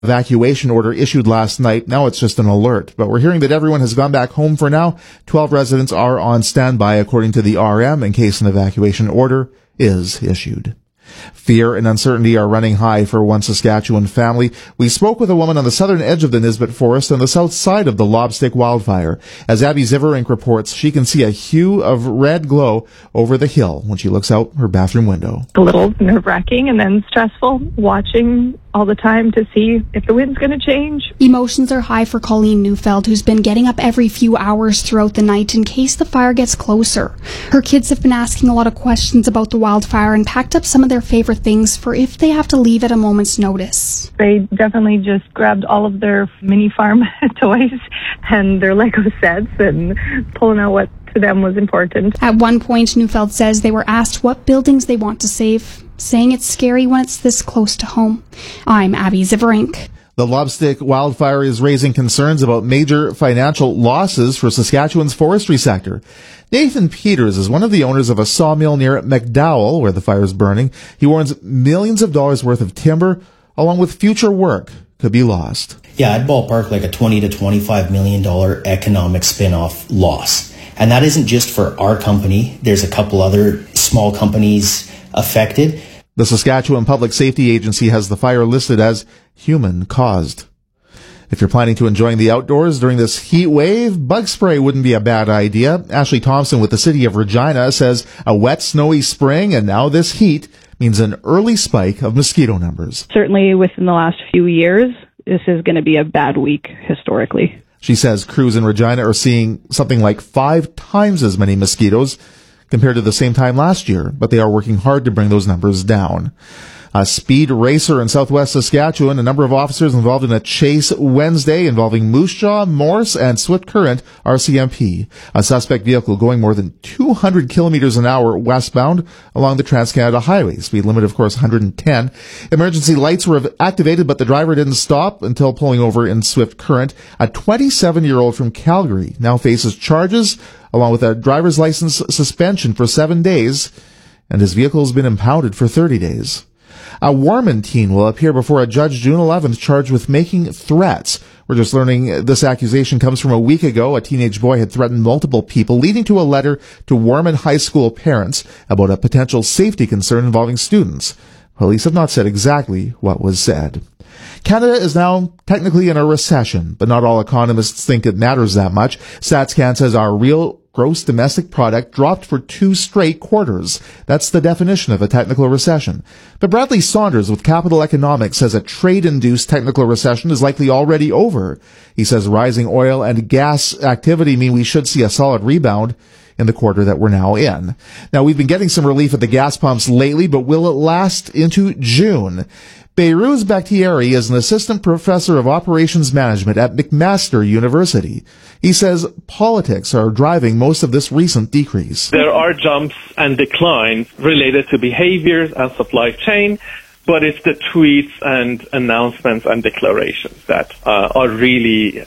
Evacuation order issued last night. Now it's just an alert. But we're hearing that everyone has gone back home for now. 12 residents are on standby, according to the RM, in case an evacuation order is issued. Fear and uncertainty are running high for one Saskatchewan family. We spoke with a woman on the southern edge of the Nisbet Forest on the south side of the Lobstick wildfire. As Abby Ziverink reports, she can see a hue of red glow over the hill when she looks out her bathroom window. A little nerve-wracking and then stressful, watching all the time to see if the wind's going to change. Emotions are high for Colleen Neufeld, who's been getting up every few hours throughout the night in case the fire gets closer. Her kids have been asking a lot of questions about the wildfire and packed up some of their favorite things for if they have to leave at a moment's notice. They definitely just grabbed all of their mini farm toys and their Lego sets and pulling out what to them was important. At one point, Neufeld says they were asked what buildings they want to save, saying it's scary when it's this close to home. I'm Abby Ziverink. The Lobstick wildfire is raising concerns about major financial losses for Saskatchewan's forestry sector. Nathan Peters is one of the owners of a sawmill near McDowell, where the fire is burning. He warns millions of dollars worth of timber, along with future work, could be lost. Yeah, I'd ballpark like a $20 to $25 million economic spin-off loss. And that isn't just for our company. There's a couple other small companies affected. The Saskatchewan Public Safety Agency has the fire listed as human-caused. If you're planning to enjoy the outdoors during this heat wave, bug spray wouldn't be a bad idea. Ashley Thompson with the City of Regina says a wet, snowy spring and now this heat means an early spike of mosquito numbers. Certainly within the last few years, this is going to be a bad week historically. She says crews in Regina are seeing something like 5 times as many mosquitoes compared to the same time last year, but they are working hard to bring those numbers down. A speed racer in southwest Saskatchewan, a number of officers involved in a chase Wednesday involving Moose Jaw, Morse, and Swift Current RCMP. A suspect vehicle going more than 200 kilometers an hour westbound along the Trans-Canada Highway. Speed limit, of course, 110. Emergency lights were activated, but the driver didn't stop until pulling over in Swift Current. A 27-year-old from Calgary now faces charges along with a driver's license suspension for 7 days, and his vehicle has been impounded for 30 days. A Warman teen will appear before a judge June 11th charged with making threats. We're just learning this accusation comes from a week ago. A teenage boy had threatened multiple people, leading to a letter to Warman High School parents about a potential safety concern involving students. Police have not said exactly what was said. Canada is now technically in a recession, but not all economists think it matters that much. StatsCan says our real gross domestic product dropped for 2 straight quarters. That's the definition of a technical recession. But Bradley Saunders with Capital Economics says a trade-induced technical recession is likely already over. He says rising oil and gas activity mean we should see a solid rebound in the quarter that we're now in. Now, we've been getting some relief at the gas pumps lately, but will it last into June? Behrooz Bakhtiari is an assistant professor of operations management at McMaster University. He says politics are driving most of this recent decrease. There are jumps and declines related to behaviors and supply chain, but it's the tweets and announcements and declarations that are really,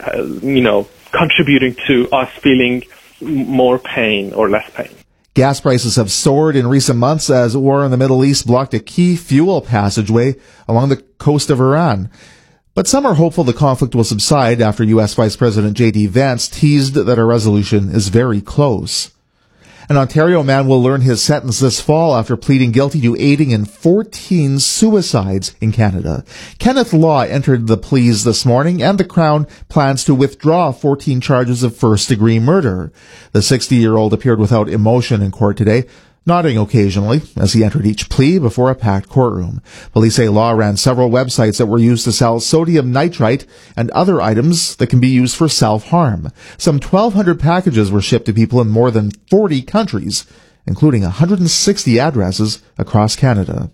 contributing to us feeling more pain or less pain. Gas prices have soared in recent months as war in the Middle East blocked a key fuel passageway along the coast of Iran. But some are hopeful the conflict will subside after U.S. Vice President J.D. Vance teased that a resolution is very close. An Ontario man will learn his sentence this fall after pleading guilty to aiding in 14 suicides in Canada. Kenneth Law entered the pleas this morning, and the Crown plans to withdraw 14 charges of first-degree murder. The 60-year-old appeared without emotion in court today, nodding occasionally as he entered each plea before a packed courtroom. Police say Law ran several websites that were used to sell sodium nitrite and other items that can be used for self-harm. Some 1,200 packages were shipped to people in more than 40 countries, including 160 addresses across Canada.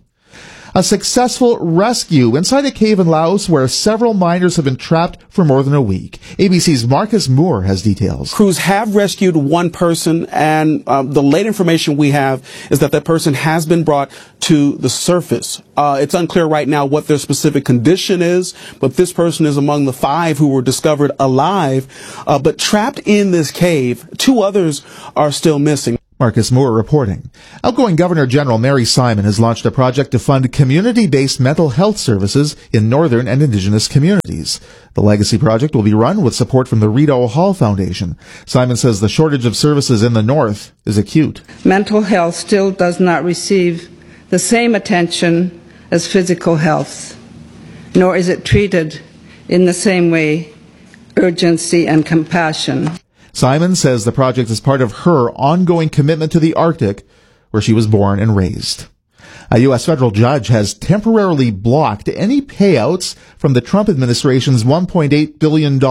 A successful rescue inside a cave in Laos where several miners have been trapped for more than a week. ABC's Marcus Moore has details. Crews have rescued one person, and the late information we have is that that person has been brought to the surface. It's unclear right now what their specific condition is, but this person is among the 5 who were discovered alive, but trapped in this cave. 2 others are still missing. Marcus Moore reporting. Outgoing Governor General Mary Simon has launched a project to fund community-based mental health services in northern and Indigenous communities. The Legacy project will be run with support from the Rita Hall Foundation. Simon says the shortage of services in the north is acute. Mental health still does not receive the same attention as physical health, nor is it treated in the same way, urgency and compassion. Simon says the project is part of her ongoing commitment to the Arctic, where she was born and raised. A U.S. federal judge has temporarily blocked any payouts from the Trump administration's $1.8 billion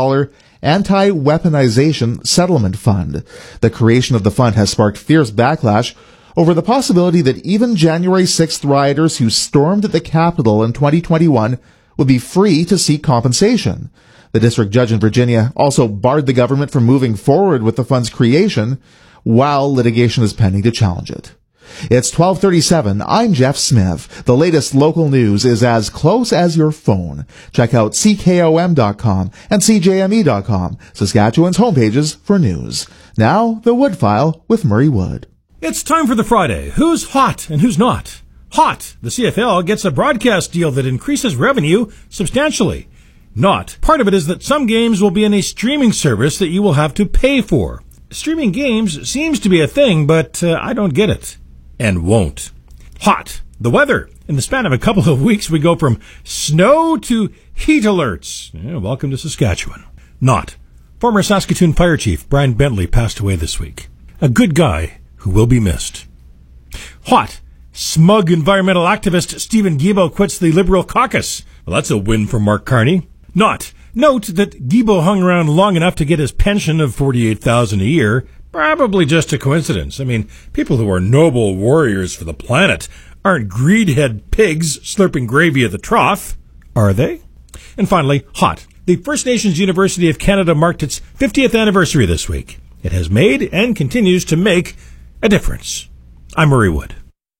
anti-weaponization settlement fund. The creation of the fund has sparked fierce backlash over the possibility that even January 6th rioters who stormed the Capitol in 2021 would be free to seek compensation. The district judge in Virginia also barred the government from moving forward with the fund's creation while litigation is pending to challenge it. It's 12:37. I'm Jeff Smith. The latest local news is as close as your phone. Check out CKOM.com and CJME.com, Saskatchewan's homepages for news. Now, the Wood File with Murray Wood. It's time for the Friday. Who's hot and who's not? Hot. The CFL gets a broadcast deal that increases revenue substantially. Not. Part of it is that some games will be in a streaming service that you will have to pay for. Streaming games seems to be a thing, but I don't get it. And won't. Hot. The weather. In the span of a couple of weeks, we go from snow to heat alerts. Welcome to Saskatchewan. Not. Former Saskatoon Fire Chief Brian Bentley passed away this week. A good guy who will be missed. Hot. Smug environmental activist Stephen Guilbeault quits the Liberal caucus. Well, that's a win for Mark Carney. Not. Note that Guilbeault hung around long enough to get his pension of $48,000 a year. Probably just a coincidence. I mean, people who are noble warriors for the planet aren't greedhead pigs slurping gravy at the trough, are they? And finally, hot. The First Nations University of Canada marked its 50th anniversary this week. It has made and continues to make a difference. I'm Murray Wood.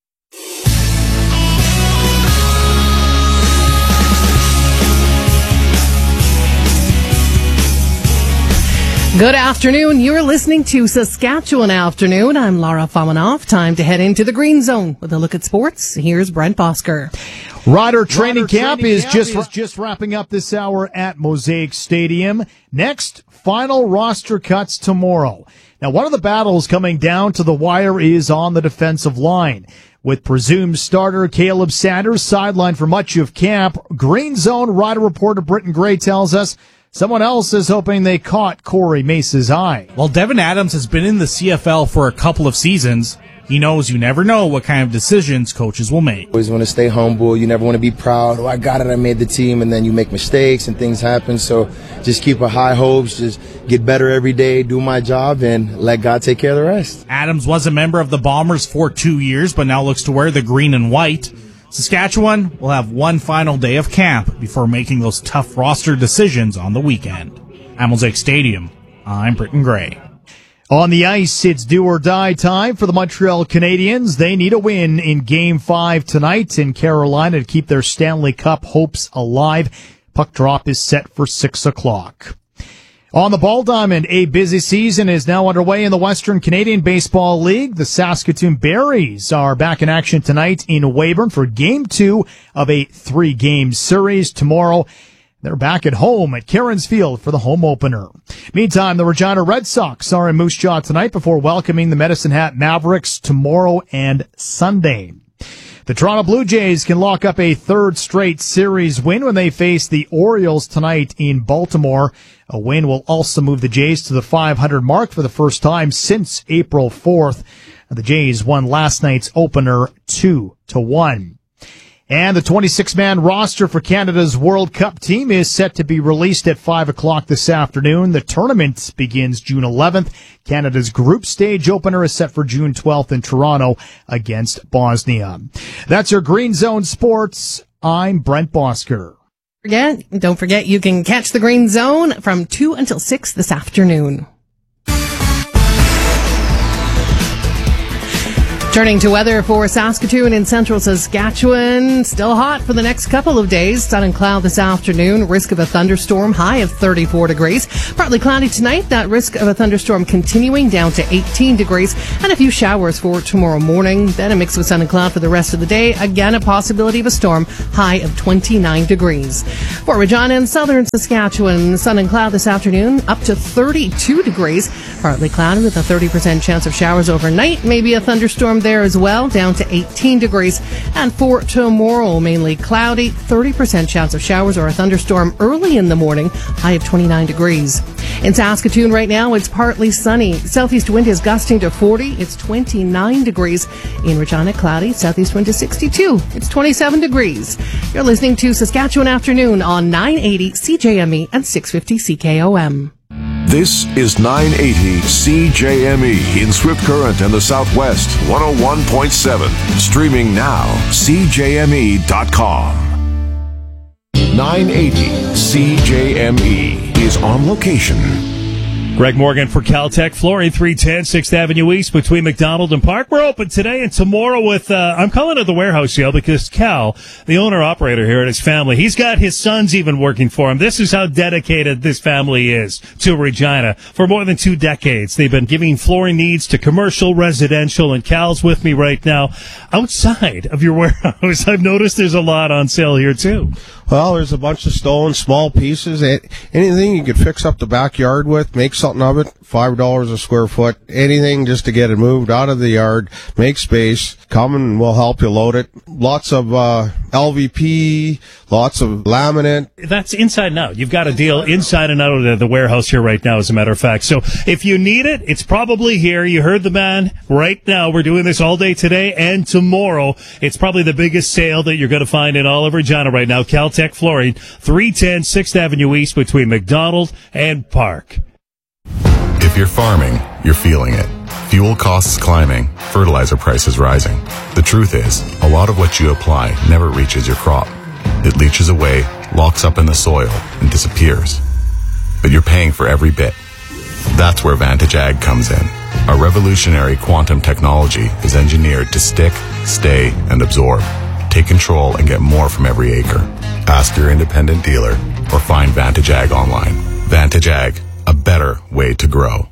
Good afternoon. You're listening to Saskatchewan Afternoon. I'm Lara Famanoff. Time to head into the Green Zone with a look at sports. Here's Brent Bosker. Rider training camp is just wrapping up this hour at Mosaic Stadium. Next, final roster cuts tomorrow. Now, one of the battles coming down to the wire is on the defensive line. With presumed starter Caleb Sanders sidelined for much of camp, Green Zone Rider reporter Britton Gray tells us someone else is hoping they caught Corey Mace's eye. Well, Devin Adams has been in the CFL for a couple of seasons. He knows you never know what kind of decisions coaches will make. Always want to stay humble. You never want to be proud. Oh, I got it. I made the team. And then you make mistakes and things happen. So just keep a high hopes. Just get better every day. Do my job and let God take care of the rest. Adams was a member of the Bombers for 2 years, but now looks to wear the green and white. Saskatchewan will have one final day of camp before making those tough roster decisions on the weekend. At Mosaic Stadium, I'm Britton Gray. On the ice, it's do or die time for the Montreal Canadiens. They need a win in Game 5 tonight in Carolina to keep their Stanley Cup hopes alive. Puck drop is set for 6 o'clock. On the ball diamond, a busy season is now underway in the Western Canadian Baseball League. The Saskatoon Berries are back in action tonight in Weyburn for Game 2 of a 3-game series. Tomorrow, they're back at home at Cairns Field for the home opener. Meantime, the Regina Red Sox are in Moose Jaw tonight before welcoming the Medicine Hat Mavericks tomorrow and Sunday. The Toronto Blue Jays can lock up a third straight series win when they face the Orioles tonight in Baltimore. A win will also move the Jays to the 500 mark for the first time since April 4th. The Jays won last night's opener 2-1. And the 26-man roster for Canada's World Cup team is set to be released at 5 o'clock this afternoon. The tournament begins June 11th. Canada's group stage opener is set for June 12th in Toronto against Bosnia. That's your Green Zone Sports. I'm Brent Bosker. Don't forget, you can catch the Green Zone from 2 until 6 this afternoon. Turning to weather for Saskatoon and central Saskatchewan. Still hot for the next couple of days. Sun and cloud this afternoon. Risk of a thunderstorm. High of 34 degrees. Partly cloudy tonight. That risk of a thunderstorm continuing down to 18 degrees. And a few showers for tomorrow morning. Then a mix with sun and cloud for the rest of the day. Again, a possibility of a storm. High of 29 degrees. For Regina and southern Saskatchewan. Sun and cloud this afternoon. Up to 32 degrees. Partly cloudy with a 30% chance of showers overnight. Maybe a thunderstorm there as well, down to 18 degrees. And for tomorrow, mainly cloudy, 30% chance of showers or a thunderstorm early in the morning, high of 29 degrees. In Saskatoon right now, it's partly sunny. Southeast wind is gusting to 40. It's 29 degrees. In Regina, cloudy. Southeast wind is 62. It's 27 degrees. You're listening to Saskatchewan Afternoon on 980 CJME and 650 CKOM. This is 980 CJME in Swift Current and the Southwest, 101.7. Streaming now, CJME.com. 980 CJME is on location. Greg Morgan for Caltech Flooring, 310 6th Avenue East between McDonald and Park. We're open today and tomorrow with, I'm calling it the warehouse sale because Cal, the owner-operator here and his family, he's got his sons even working for him. This is how dedicated this family is to Regina. For more than 2 decades, they've been giving flooring needs to commercial, residential, and Cal's with me right now. Outside of your warehouse, I've noticed there's a lot on sale here too. Well, there's a bunch of stone, small pieces. Anything you could fix up the backyard with, make something of it, $5 a square foot. Anything just to get it moved out of the yard, make space. Come and we'll help you load it. Lots of LVP, lots of laminate. That's inside and out. You've got a deal inside and out of the warehouse here right now, as a matter of fact. So if you need it, it's probably here. You heard the man. Right now, we're doing this all day today and tomorrow. It's probably the biggest sale that you're going to find in all of Regina right now. Caltech Flooring, 310 6th Avenue East between McDonald and Park. If you're farming, you're feeling it. Fuel costs climbing, fertilizer prices rising. The truth is, a lot of what you apply never reaches your crop. It leaches away, locks up in the soil, and disappears. But you're paying for every bit. That's where Vantage Ag comes in. Our revolutionary quantum technology is engineered to stick, stay, and absorb. Take control and get more from every acre. Ask your independent dealer or find Vantage Ag online. Vantage Ag, a better way to grow.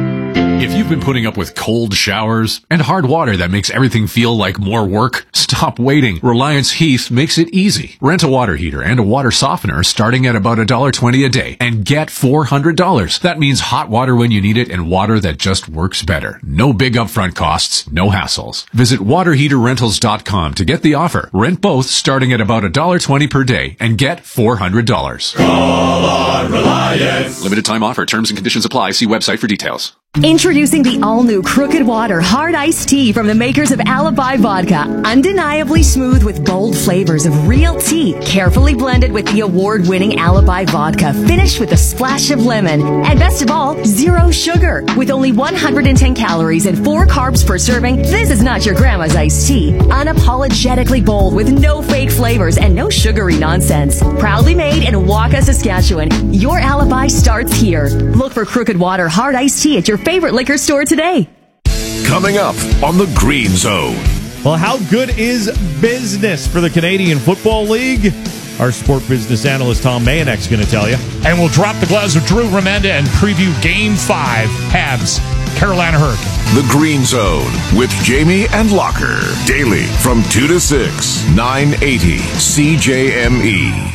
If you've been putting up with cold showers and hard water that makes everything feel like more work, stop waiting. Reliance Heath makes it easy. Rent a water heater and a water softener starting at about $1.20 a day and get $400. That means hot water when you need it and water that just works better. No big upfront costs, no hassles. Visit waterheaterrentals.com to get the offer. Rent both starting at about $1.20 per day and get $400. Call on Reliance. Limited time offer. Terms and conditions apply. See website for details. Introducing the all-new Crooked Water Hard Iced Tea from the makers of Alibi Vodka. Undeniably smooth with bold flavors of real tea, carefully blended with the award-winning Alibi Vodka, finished with a splash of lemon. And best of all, zero sugar. With only 110 calories and 4 carbs per serving, this is not your grandma's iced tea. Unapologetically bold with no fake flavors and no sugary nonsense. Proudly made in Waka, Saskatchewan. Your alibi starts here. Look for Crooked Water Hard Iced Tea at your favorite liquor store today. Coming up on the Green Zone. Well, how good is business for the Canadian Football League? Our sport business analyst Tom Mayanek's going to tell you. And we'll drop the gloves of Drew Remenda and preview Game 5, Habs, Carolina Hurricanes. The Green Zone with Jamie and Locker. Daily from 2 to 6, 980 CJME.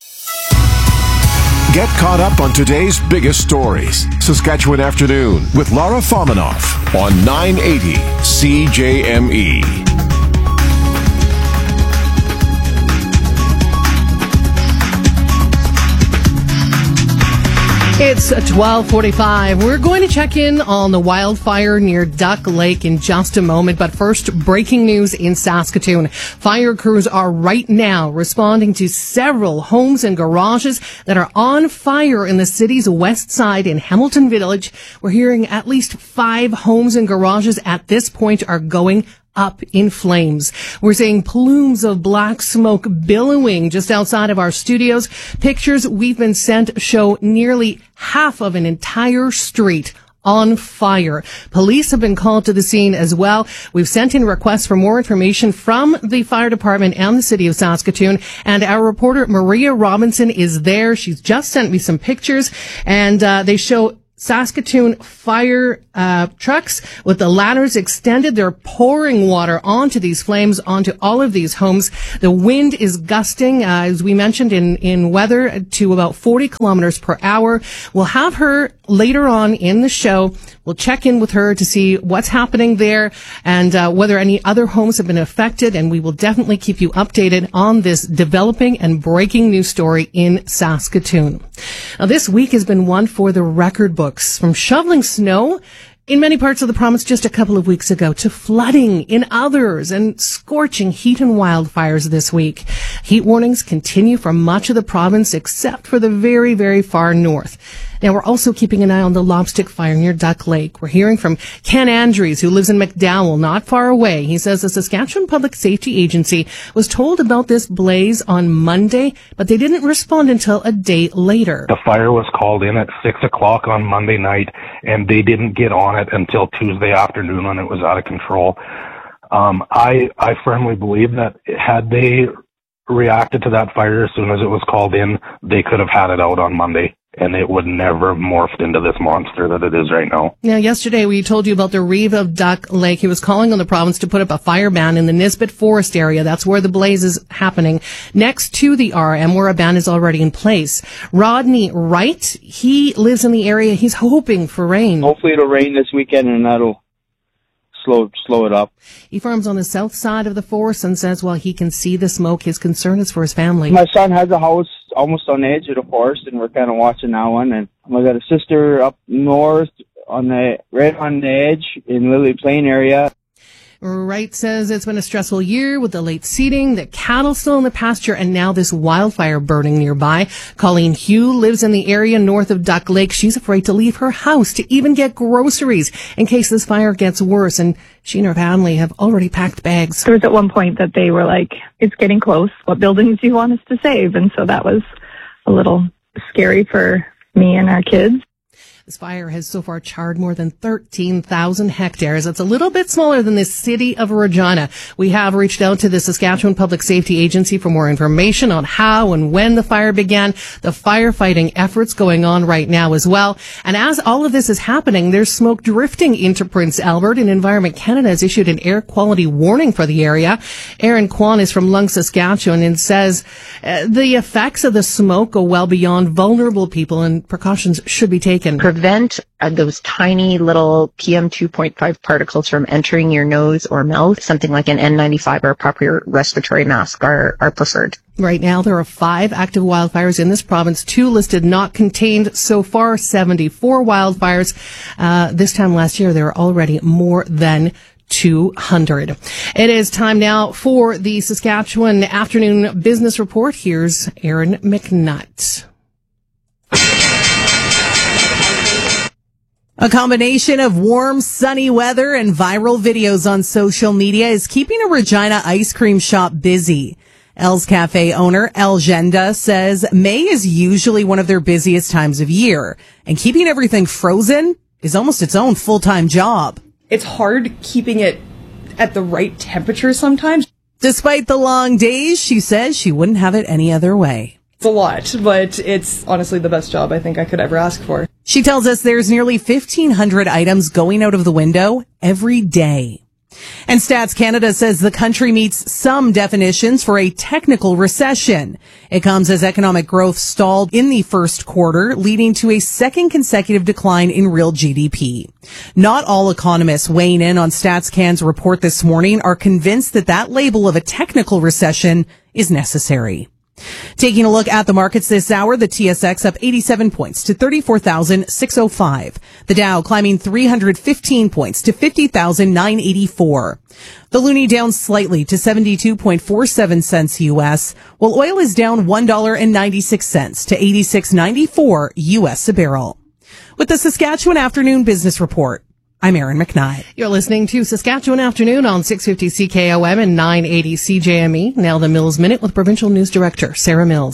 Get caught up on today's biggest stories. Saskatchewan Afternoon with Laura Fominoff on 980 CJME. It's 12:45. We're going to check in on the wildfire near Duck Lake in just a moment. But first, breaking news in Saskatoon. Fire crews are right now responding to several homes and garages that are on fire in the city's west side in Hamilton Village. We're hearing at least 5 homes and garages at this point are going up in flames. We're seeing plumes of black smoke billowing just outside of our studios. Pictures we've been sent show nearly half of an entire street on fire. Police have been called to the scene as well. We've sent in requests for more information from the fire department and the city of Saskatoon, and our reporter Maria Robinson is there. She's just sent me some pictures, and they show Saskatoon fire trucks with the ladders extended. They're pouring water onto these flames, onto all of these homes. The wind is gusting, as we mentioned, in weather to about 40 kilometers per hour. We'll have her later on in the show. We'll check in with her to see what's happening there and whether any other homes have been affected. And we will definitely keep you updated on this developing and breaking news story in Saskatoon. Now, this week has been one for the record books, from shoveling snow in many parts of the province just a couple of weeks ago to flooding in others and scorching heat and wildfires this week. Heat warnings continue for much of the province except for the very, very far north. Now, we're also keeping an eye on the lobstick fire near Duck Lake. We're hearing from Ken Andrews, who lives in McDowell, not far away. He says the Saskatchewan Public Safety Agency was told about this blaze on Monday, but they didn't respond until a day later. The fire was called in at 6 o'clock on Monday night, and they didn't get on it until Tuesday afternoon when it was out of control. I firmly believe that had they reacted to that fire as soon as it was called in, they could have had it out on Monday, and it would never have morphed into this monster that it is right now. Now, yesterday we told you about the reeve of Duck Lake. He was calling on the province to put up a fire ban in the Nisbet Forest area. That's where the blaze is happening, next to the RM, where a ban is already in place. Rodney Wright, he lives in the area. He's hoping for rain. Hopefully it'll rain this weekend, and that'll slow it up. He farms on the south side of the forest and says while he can see the smoke, his concern is for his family. My son has a house almost on the edge of the forest, and we're kind of watching that one. And I got a sister up north right on the edge in Lily Plain area. Wright says it's been a stressful year with the late seeding, the cattle still in the pasture, and now this wildfire burning nearby. Colleen Hugh lives in the area north of Duck Lake. She's afraid to leave her house to even get groceries in case this fire gets worse. And she and her family have already packed bags. There was at one point that they were like, it's getting close. What buildings do you want us to save? And so that was a little scary for me and our kids. This fire has so far charred more than 13,000 hectares. It's a little bit smaller than the city of Regina. We have reached out to the Saskatchewan Public Safety Agency for more information on how and when the fire began, the firefighting efforts going on right now as well. And as all of this is happening, there's smoke drifting into Prince Albert, and Environment Canada has issued an air quality warning for the area. Aaron Kwan is from Lung, Saskatchewan, and says the effects of the smoke go well beyond vulnerable people and precautions should be taken. Prevent those tiny little PM 2.5 particles from entering your nose or mouth. Something like an N95 or a proper respiratory mask are preferred. Right now, there are 5 active wildfires in this province, 2 listed not contained. So far, 74 wildfires. This time last year, there were already more than 200. It is time now for the Saskatchewan Afternoon Business Report. Here's Aaron McNutt. A combination of warm, sunny weather and viral videos on social media is keeping a Regina ice cream shop busy. Elle's Cafe owner, Elle Genda, says May is usually one of their busiest times of year, and keeping everything frozen is almost its own full-time job. It's hard keeping it at the right temperature sometimes. Despite the long days, she says she wouldn't have it any other way. It's a lot, but it's honestly the best job I think I could ever ask for. She tells us there's nearly 1,500 items going out of the window every day. And Stats Canada says the country meets some definitions for a technical recession. It comes as economic growth stalled in the first quarter, leading to a second consecutive decline in real GDP. Not all economists weighing in on Stats Can's report this morning are convinced that that label of a technical recession is necessary. Taking a look at the markets this hour, the TSX up 87 points to 34,605. The Dow climbing 315 points to 50,984. The loonie down slightly to 72.47 cents U.S., while oil is down $1.96 to 86.94 U.S. a barrel. With the Saskatchewan Afternoon Business Report, I'm Aaron McKnight. You're listening to Saskatchewan Afternoon on 650 CKOM and 980 CJME. Now the Mills Minute with Provincial News Director Sarah Mills.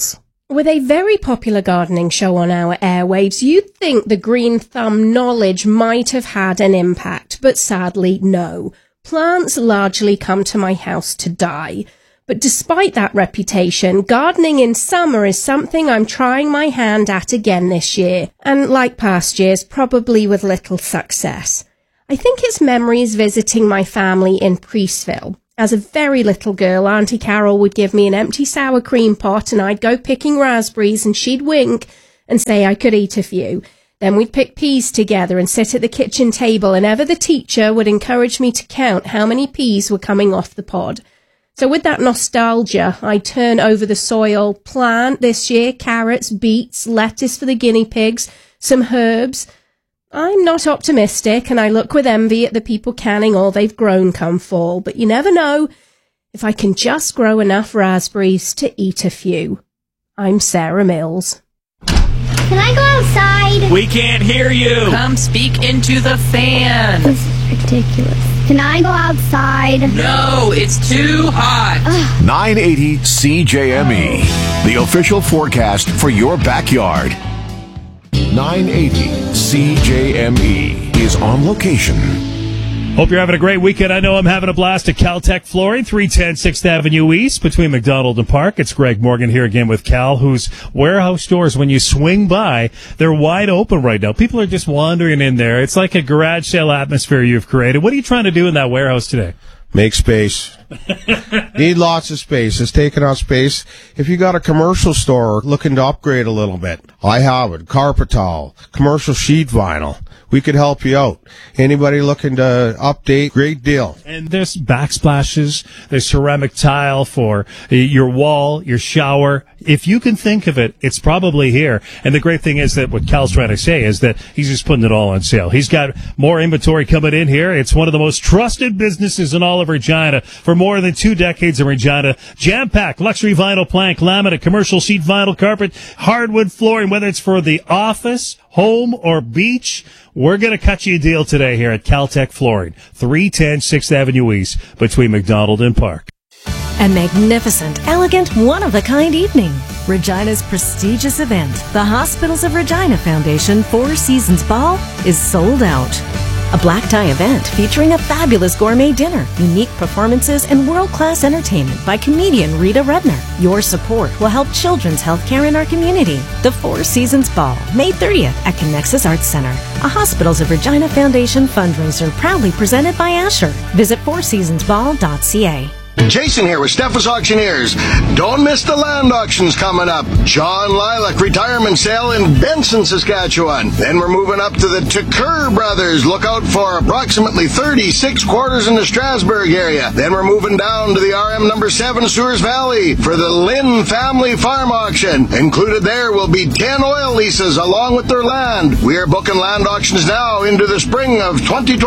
With a very popular gardening show on our airwaves, you'd think the Green Thumb knowledge might have had an impact, but sadly, no. Plants largely come to my house to die. But despite that reputation, gardening in summer is something I'm trying my hand at again this year, and like past years, probably with little success. I think it's memories visiting my family in Priestville. As a very little girl, Auntie Carol would give me an empty sour cream pot and I'd go picking raspberries and she'd wink and say I could eat a few. Then we'd pick peas together and sit at the kitchen table, and ever the teacher would encourage me to count how many peas were coming off the pod. So with that nostalgia, I'd turn over the soil, plant this year carrots, beets, lettuce for the guinea pigs, some herbs. I'm not optimistic, and I look with envy at the people canning all they've grown come fall, but you never know if I can just grow enough raspberries to eat a few. I'm Sarah Mills. Can I go outside? We can't hear you. Come speak into the fan. This is ridiculous. Can I go outside? No, it's too hot. 980 CJME, the official forecast for your backyard. 980 CJME is on location. Hope you're having a great weekend. I know I'm having a blast at Caltech Flooring, 310 6th Avenue East between McDonald and Park. It's Greg Morgan here again with Cal, whose warehouse doors, when you swing by, they're wide open right now. People are just wandering in there. It's like a garage sale atmosphere you've created. What are you trying to do in that warehouse today? Make space. Need lots of space. It's taking out space. If you got a commercial store looking to upgrade a little bit, I have it. Carpet towel, commercial sheet vinyl. We could help you out. Anybody looking to update, great deal. And there's backsplashes, there's ceramic tile for your wall, your shower. If you can think of it, it's probably here. And the great thing is that what Cal's trying to say is that he's just putting it all on sale. He's got more inventory coming in here. It's one of the most trusted businesses in all of Regina for more than 2 decades in Regina. Jam-packed luxury vinyl plank, laminate, commercial sheet vinyl carpet, hardwood flooring, whether it's for the office, home, or beach. We're going to cut you a deal today here at Caltech Flooring, 310 6th Avenue East between McDonald and Park. A magnificent, elegant, one-of-a-kind evening. Regina's prestigious event, the Hospitals of Regina Foundation Four Seasons Ball, is sold out. A black tie event featuring a fabulous gourmet dinner, unique performances, and world-class entertainment by comedian Rita Rudner. Your support will help children's health care in our community. The Four Seasons Ball, May 30th at Connexus Arts Center, a Hospitals of Regina Foundation fundraiser proudly presented by Asher. Visit fourseasonsball.ca. Jason here with Steffes Auctioneers. Don't miss the land auctions coming up. John Lilac retirement sale in Benson, Saskatchewan. Then we're moving up to the Tucker Brothers. Look out for approximately 36 quarters in the Strasbourg area. Then we're moving down to the RM number 7 Sewers Valley for the Lynn Family Farm Auction. Included there will be 10 oil leases along with their land. We are booking land auctions now into the spring of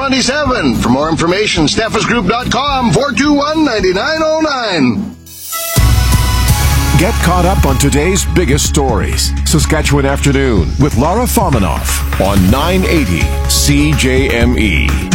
2027. For more information, steffesgroup.com 421-9909. Get caught up on today's biggest stories. Saskatchewan Afternoon with Laura Fominoff on 980 CJME.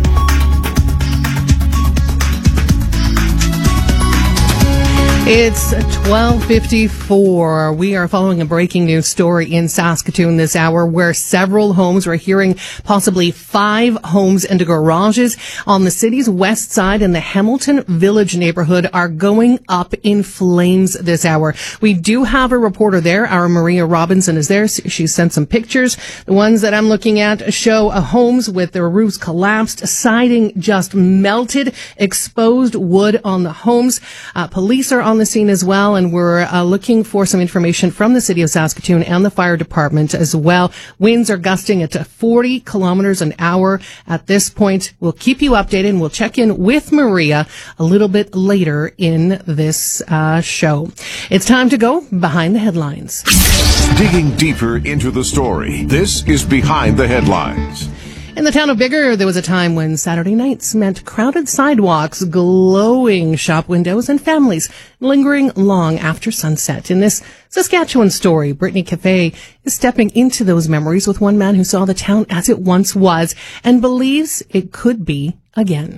It's 12:54. We are following a breaking news story in Saskatoon this hour where several homes, we're hearing possibly 5 homes and garages on the city's west side in the Hamilton Village neighborhood are going up in flames this hour. We do have a reporter there. Our Maria Robinson is there. She sent some pictures. The ones that I'm looking at show homes with their roofs collapsed, siding just melted, exposed wood on the homes. Police are on the scene as well, and we're looking for some information from the city of Saskatoon and the fire department as well. Winds are gusting at 40 kilometers an hour at this point. We'll keep you updated, and we'll check in with Maria a little bit later in this show. It's time to go behind the headlines. Digging deeper into the story, this is Behind the Headlines. In the town of Biggar, there was a time when Saturday nights meant crowded sidewalks, glowing shop windows, and families lingering long after sunset. In this Saskatchewan story, Brittany Cafe is stepping into those memories with one man who saw the town as it once was and believes it could be again.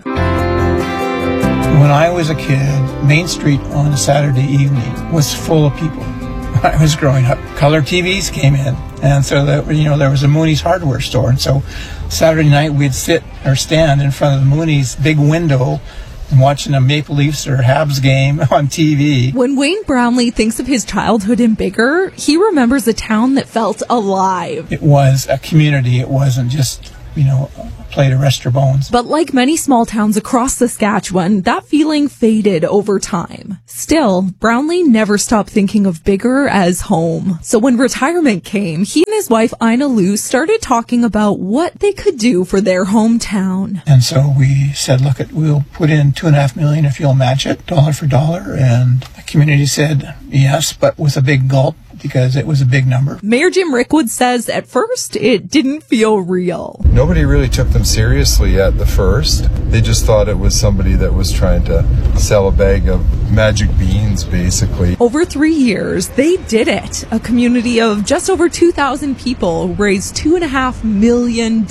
When I was a kid, Main Street on a Saturday evening was full of people. I was growing up, color TVs came in. And so there was a Mooney's hardware store. And so Saturday night we'd sit or stand in front of the Mooney's big window and watching a Maple Leafs or Habs game on TV. When Wayne Brownlee thinks of his childhood in Biggar, he remembers a town that felt alive. It was a community. It wasn't just, a play to rest your bones. But like many small towns across Saskatchewan, that feeling faded over time. Still, Brownlee never stopped thinking of Biggar as home. So when retirement came, he and his wife Ina Lou started talking about what they could do for their hometown. And so we said, we'll put in $2.5 million if you'll match it, dollar for dollar. And the community said yes, but with a big gulp, because it was a big number. Mayor Jim Rickwood says at first it didn't feel real. Nobody really took them seriously at the first. They just thought it was somebody that was trying to sell a bag of magic beans, basically. Over 3 years, they did it. A community of just over 2,000 people raised $2.5 million.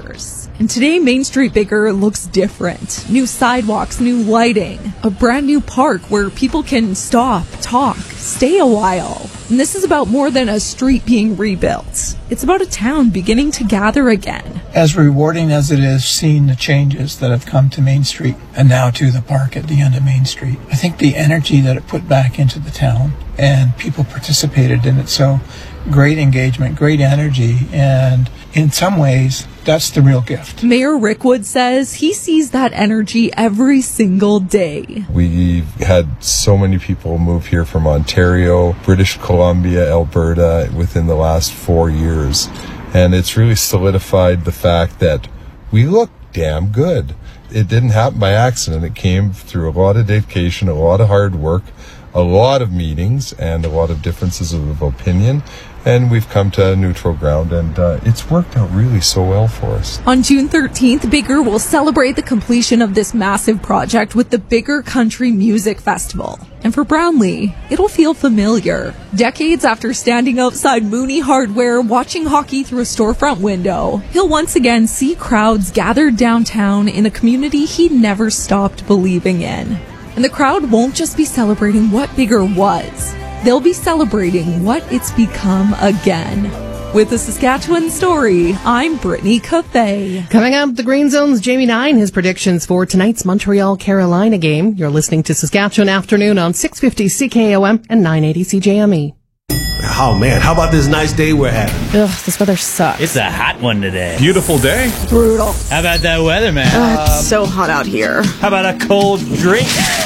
And today, Main Street Biggar looks different. New sidewalks, new lighting, a brand new park where people can stop, talk, stay a while. And this is about more than a street being rebuilt. It's about a town beginning to gather again. As rewarding as it is seeing the changes that have come to Main Street and now to the park at the end of Main Street, I think the energy that it put back into the town and people participated in it. So great engagement, great energy, and in some ways, that's the real gift. Mayor Rickwood says he sees that energy every single day. We had so many people move here from Ontario, British Columbia, Alberta within the last 4 years. And it's really solidified the fact that we look damn good. It didn't happen by accident. It came through a lot of dedication, a lot of hard work, a lot of meetings, and a lot of differences of opinion. And we've come to neutral ground, and it's worked out really so well for us. On June 13th, Biggar will celebrate the completion of this massive project with the Biggar Country Music Festival. And for Brownlee, it'll feel familiar. Decades after standing outside Mooney Hardware, watching hockey through a storefront window, he'll once again see crowds gathered downtown in a community he never stopped believing in. And the crowd won't just be celebrating what Biggar was. They'll be celebrating what it's become again. With the Saskatchewan Story, I'm Brittany Cathay. Coming up, the Green Zone's Jamie Nine, his predictions for tonight's Montreal-Carolina game. You're listening to Saskatchewan Afternoon on 650 CKOM and 980 CJME. Oh, man, how about this nice day we're having? Ugh, this weather sucks. It's a hot one today. Beautiful day? Brutal. How about that weather, man? It's so hot out here. How about a cold drink?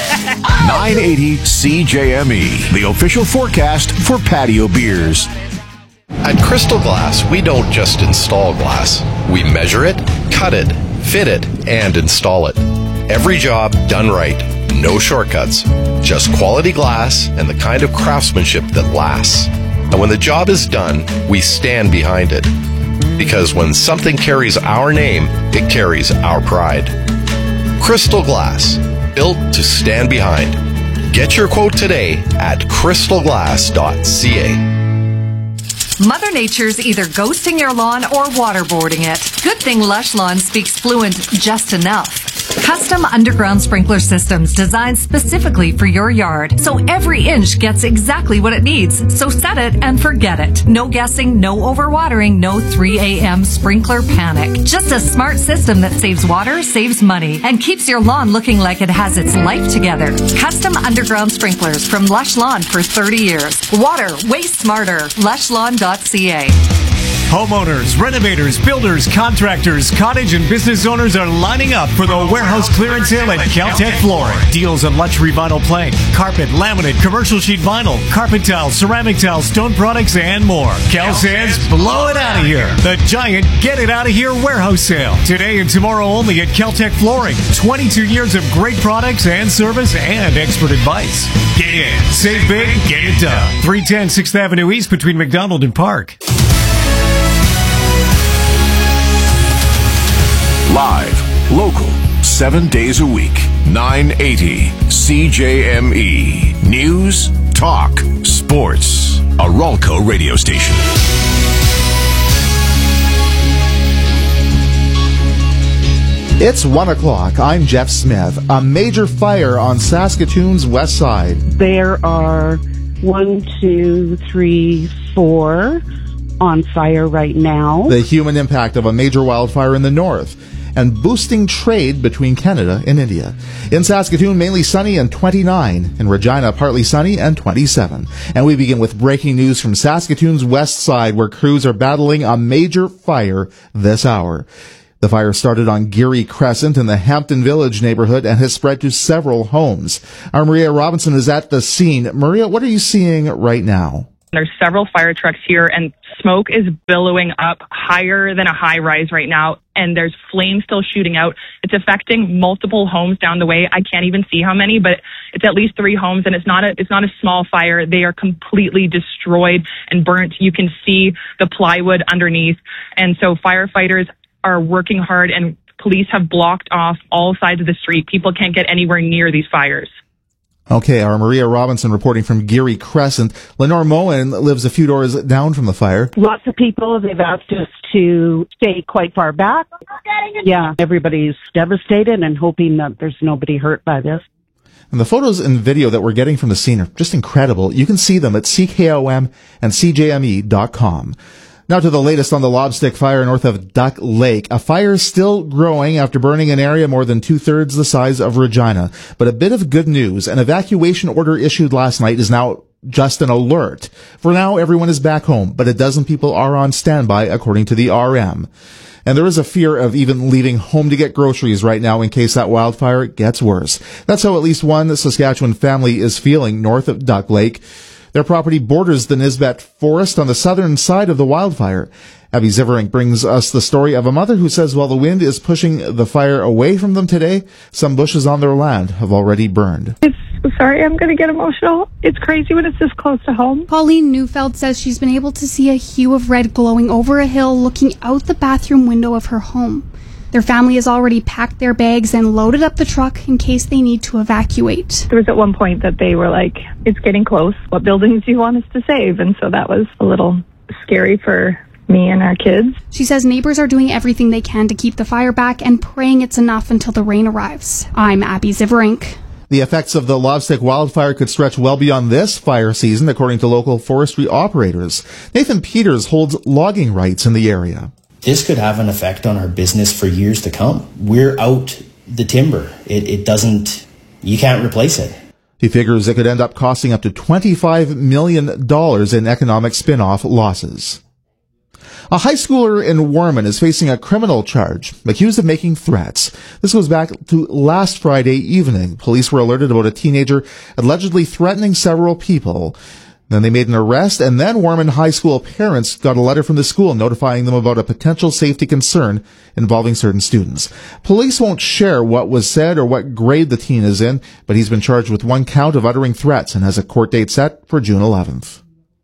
980 CJME, the official forecast for patio beers. At Crystal Glass, we don't just install glass. We measure it, cut it, fit it, and install it. Every job done right. No shortcuts. Just quality glass and the kind of craftsmanship that lasts. And when the job is done, we stand behind it. Because when something carries our name, it carries our pride. Crystal Glass, built to stand behind. Get your quote today at crystalglass.ca. Mother Nature's either ghosting your lawn or waterboarding it. Good thing Lush Lawn speaks fluent just enough. Custom underground sprinkler systems designed specifically for your yard, so every inch gets exactly what it needs. So set it and forget it. No guessing, no overwatering, no 3 a.m. sprinkler panic. Just a smart system that saves water, saves money, and keeps your lawn looking like it has its life together. Custom underground sprinklers from Lush Lawn for 30 years. Water, way smarter. LushLawn.ca. Homeowners, renovators, builders, contractors, cottage and business owners are lining up for the warehouse clearance sale at Caltech Flooring. Deals on luxury vinyl plank, carpet, laminate, commercial sheet vinyl, carpet tile, ceramic tile, stone products, and more. Cal says, blow it out of here. The giant Get It Out of Here warehouse sale. Today and tomorrow only at Caltech Flooring. 22 years of great products and service and expert advice. Get in, save big, get it done. 310 6th Avenue East between McDonald and Park. Live, local, 7 days a week. 980 CJME. News, talk, sports. A Ralco radio station. It's 1 o'clock. I'm Jeff Smith. A major fire on Saskatoon's west side. There are 1, 2, 3, 4 on fire right now. The human impact of a major wildfire in the north and boosting trade between Canada and India. In Saskatoon, mainly sunny and 29. In Regina, partly sunny and 27. And we begin with breaking news from Saskatoon's west side, where crews are battling a major fire this hour. The fire started on Geary Crescent in the Hampton Village neighborhood and has spread to several homes. Our Maria Robinson is at the scene. Maria, what are you seeing right now? There's several fire trucks here, and smoke is billowing up higher than a high rise right now, and there's flames still shooting out. It's affecting multiple homes down the way. I can't even see how many, but it's at least 3 homes, and it's not a small fire. They are completely destroyed and burnt. You can see the plywood underneath, and so firefighters are working hard, and police have blocked off all sides of the street. People can't get anywhere near these fires. Okay, our Maria Robinson reporting from Geary Crescent. Lenore Moen lives a few doors down from the fire. Lots of people, they've asked us to stay quite far back. Yeah, everybody's devastated and hoping that there's nobody hurt by this. And the photos and video that we're getting from the scene are just incredible. You can see them at CKOM and CJME.com. Now to the latest on the Lobstick fire north of Duck Lake. A fire still growing after burning an area more than 2/3 the size of Regina. But a bit of good news. An evacuation order issued last night is now just an alert. For now, everyone is back home, but a dozen people are on standby, according to the RM. And there is a fear of even leaving home to get groceries right now in case that wildfire gets worse. That's how at least one Saskatchewan family is feeling north of Duck Lake. Their property borders the Nisbet Forest on the southern side of the wildfire. Abby Ziverink brings us the story of a mother who says while the wind is pushing the fire away from them today, some bushes on their land have already burned. Sorry, I'm going to get emotional. It's crazy when it's this close to home. Pauline Neufeld says she's been able to see a hue of red glowing over a hill looking out the bathroom window of her home. Their family has already packed their bags and loaded up the truck in case they need to evacuate. There was at one point that they were like, it's getting close. What buildings do you want us to save? And so that was a little scary for me and our kids. She says neighbors are doing everything they can to keep the fire back and praying it's enough until the rain arrives. I'm Abby Ziverink. The effects of the Lobstick wildfire could stretch well beyond this fire season, according to local forestry operators. Nathan Peters holds logging rights in the area. This could have an effect on our business for years to come. We're out the timber. It doesn't, you can't replace it. He figures it could end up costing up to $25 million in economic spin-off losses. A high schooler in Warman is facing a criminal charge, accused of making threats. This goes back to last Friday evening. Police were alerted about a teenager allegedly threatening several people. Then they made an arrest, and then Warman High School parents got a letter from the school notifying them about a potential safety concern involving certain students. Police won't share what was said or what grade the teen is in, but he's been charged with 1 count of uttering threats and has a court date set for June 11th.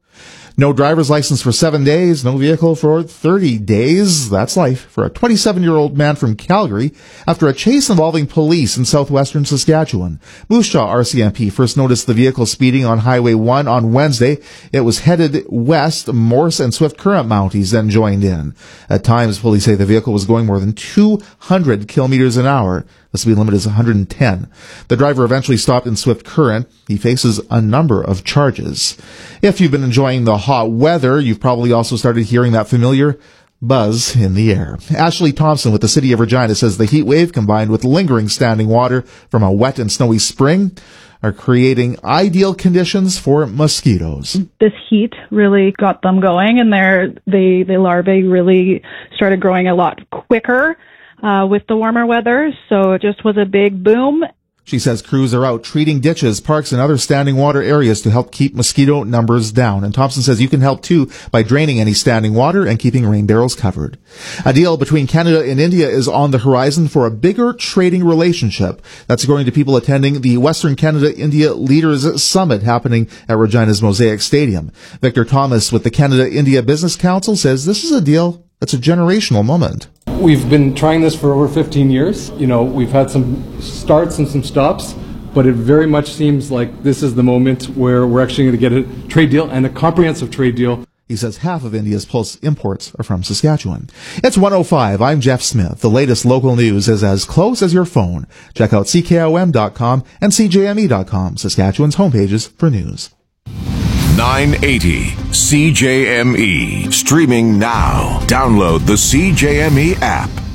No driver's license for 7 days, no vehicle for 30 days. That's life for a 27-year-old man from Calgary after a chase involving police in southwestern Saskatchewan. Moose Jaw RCMP first noticed the vehicle speeding on Highway 1 on Wednesday. It was headed west. Morse and Swift Current Mounties then joined in. At times, police say the vehicle was going more than 200 kilometers an hour. The speed limit is 110. The driver eventually stopped in Swift Current. He faces a number of charges. If you've been enjoying the hot weather, you've probably also started hearing that familiar buzz in the air. Ashley Thompson with the City of Regina says the heat wave combined with lingering standing water from a wet and snowy spring are creating ideal conditions for mosquitoes. This heat really got them going, and the larvae really started growing a lot quicker with the warmer weather, so it just was a big boom. She says crews are out treating ditches, parks, and other standing water areas to help keep mosquito numbers down. And Thompson says you can help too by draining any standing water and keeping rain barrels covered. A deal between Canada and India is on the horizon for a bigger trading relationship. That's according to people attending the Western Canada-India Leaders Summit happening at Regina's Mosaic Stadium. Victor Thomas with the Canada-India Business Council says this is a deal that's a generational moment. We've been trying this for over 15 years. You know, we've had some starts and some stops, but it very much seems like this is the moment where we're actually going to get a trade deal and a comprehensive trade deal. He says half of India's pulse imports are from Saskatchewan. It's 1:05. I'm Jeff Smith. The latest local news is as close as your phone. Check out CKOM.com and CJME.com, Saskatchewan's homepages for news. 980 CJME. Streaming now. Download the CJME app.